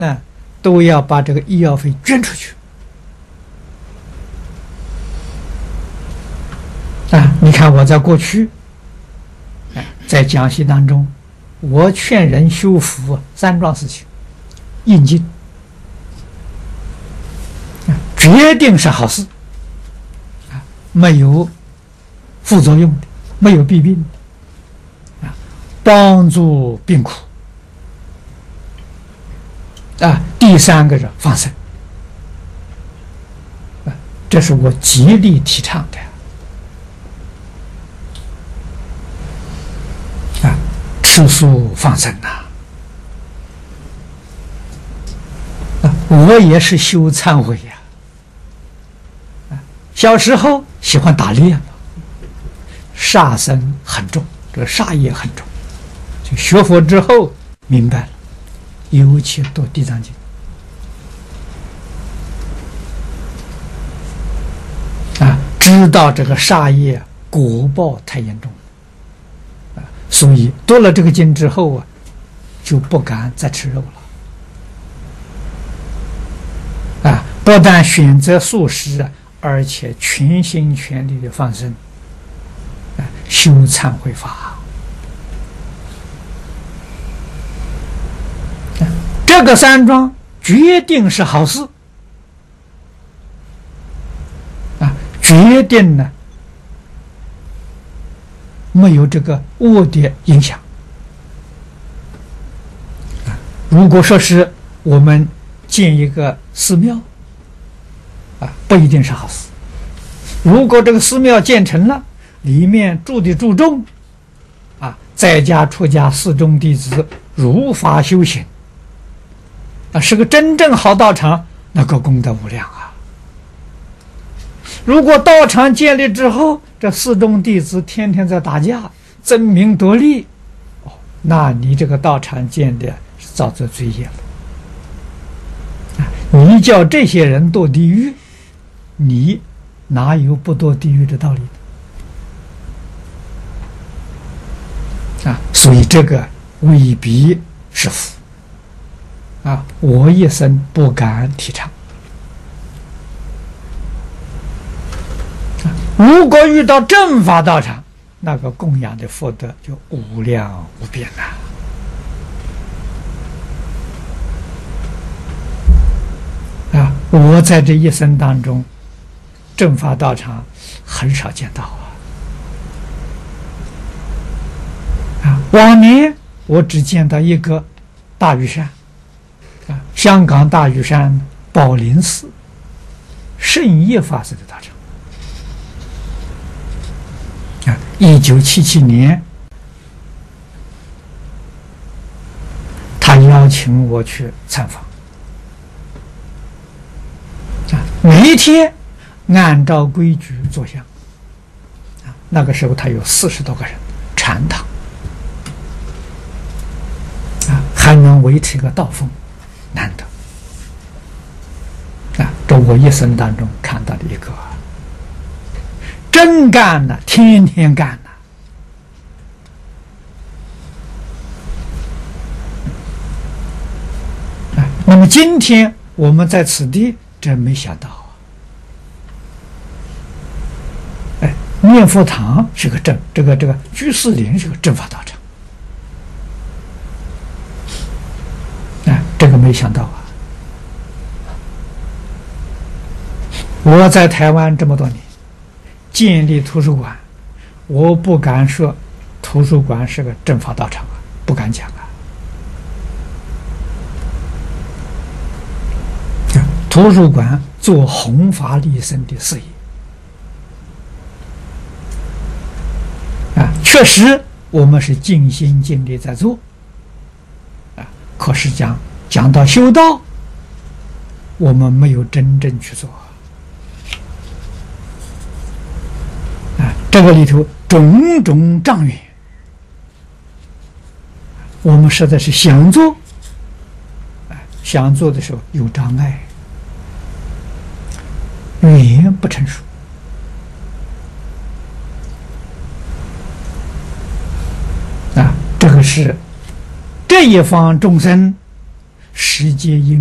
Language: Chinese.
都要把这个医药费捐出去。你看我在过去，在讲习当中，我劝人修福三桩事情：印经，决定是好事，没有副作用的，没有弊病的，帮助病苦。第三个是放生，这是我极力提倡的。吃素放生我也是修忏悔呀。小时候喜欢打猎嘛，杀生很重，这个杀业很重。就学佛之后明白了，尤其读《地藏经》知道这个杀业果报太严重了。所以读了这个经之后就不敢再吃肉了。不但选择素食，而且全心全力的放生，修忏悔法。这个三桩决定是好事，决定呢没有这个恶的影响。如果说是我们建一个寺庙，不一定是好事。如果这个寺庙建成了，里面住的住众，在家出家四众弟子如法修行，是个真正好道场，那个功德无量啊。如果道场建立之后，这四众弟子天天在打架，争名夺利，那你这个道场建的是造作罪业了。你叫这些人堕地狱，你哪有不堕地狱的道理呢？所以这个未必是福我一生不敢提倡。如果遇到正法道场，那个供养的福德就无量无边了。我在这一生当中，正法道场很少见到往年我只见到一个大屿山，香港大屿山宝林寺圣业法师的道场。1977年，他邀请我去参访。每一天按照规矩坐香。那个时候他有40多个人，禅堂还能维持一个道风，难得这我一生当中看到的一个真干的，天天干的。那么今天我们在此地，真没想到念佛堂是个正，这个居士林是个正法道场。这个没想到我在台湾这么多年，建立图书馆，我不敢说图书馆是个正法道场不敢讲图书馆做弘法利生的事业确实我们是尽心尽力在做可是讲到修道，我们没有真正去做这个里头种种障缘，我们实在是想做，想做的时候有障碍，语言不成熟这个是这一方众生时皆因